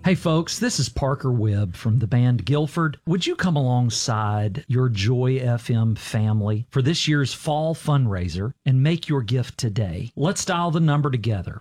Hey folks, this is Parker Webb from the band Guilford. Would you come alongside your Joy FM family for this year's fall fundraiser and make your gift today? Let's dial the number together,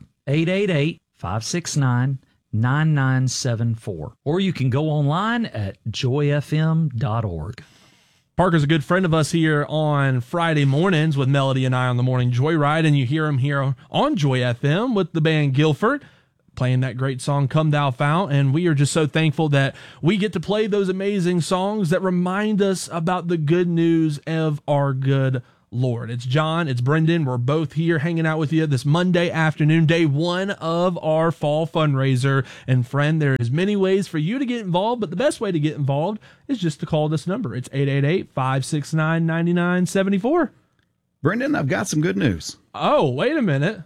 888-569-9974. Or you can go online at joyfm.org. Parker's a good friend of us here on Friday mornings with Melody and I on the Morning Joyride, and you hear him here on Joy FM with the band Guilford, playing that great song, Come Thou Fount, and we are just so thankful that we get to play those amazing songs that remind us about the good news of our good Lord. It's John, it's Brendan, we're both here hanging out with you this Monday afternoon, day one of our fall fundraiser. And friend, there is many ways for you to get involved, but the best way to get involved is just to call this number. It's 888-569-9974. Brendan, I've got some good news. Oh, wait a minute.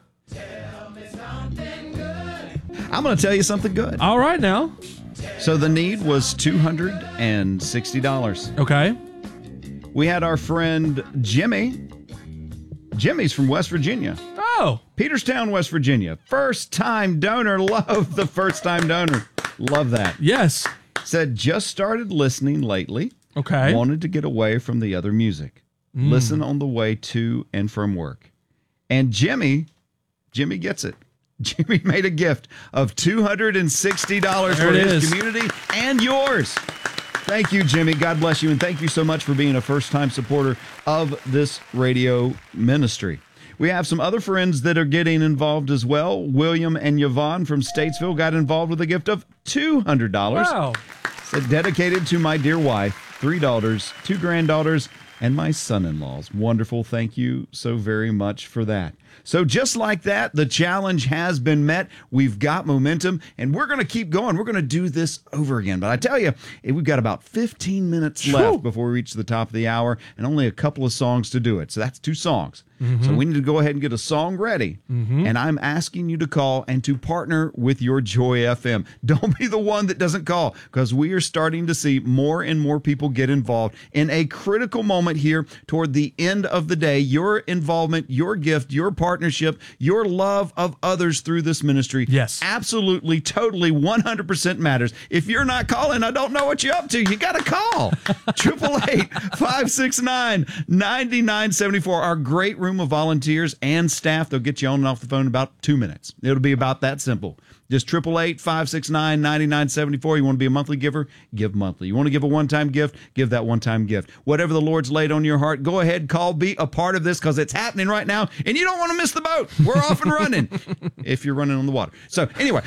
I'm going to tell you something good. All right now. So the need was $260. Okay. We had our friend Jimmy. Jimmy's from West Virginia. Oh. Peterstown, West Virginia. First-time donor. Love the first-time donor. Love that. Yes. Said just started listening lately. Okay. Wanted to get away from the other music. Listen on the way to and from work. And Jimmy gets it. Jimmy made a gift of $260 for his community and yours. Thank you, Jimmy. God bless you, and thank you so much for being a first-time supporter of this radio ministry. We have some other friends that are getting involved as well. William and Yvonne from Statesville got involved with a gift of $200. Wow. Said, dedicated to my dear wife, 3 daughters, 2 granddaughters, and my son-in-laws. Wonderful. Thank you so very much for that. So just like that, the challenge has been met. We've got momentum, and we're going to keep going. We're going to do this over again. But I tell you, we've got about 15 minutes left before we reach the top of the hour, and only a couple of songs to do it. So that's 2 songs. So we need to go ahead and get a song ready. And I'm asking you to call and to partner with your Joy FM. Don't be the one that doesn't call, because we are starting to see more and more people get involved in a critical moment here toward the end of the day. Your involvement, your gift, your partnership, your love of others through this ministry. Yes. Absolutely, totally, 100% matters. If you're not calling, I don't know what you're up to. You got to call. 888-569-9974. Our great room of volunteers and staff. They'll get you on and off the phone in about 2 minutes. It'll be about that simple. Just 888-569-9974. You want to be a monthly giver? Give monthly. You want to give a one-time gift? Give that one-time gift. Whatever the Lord's laid on your heart, go ahead, call, be a part of this, because it's happening right now, and you don't want to miss the boat. We're off and running if you're running on the water. So anyway,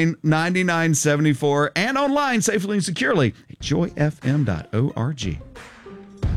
888-569-9974 and online safely and securely at joyfm.org.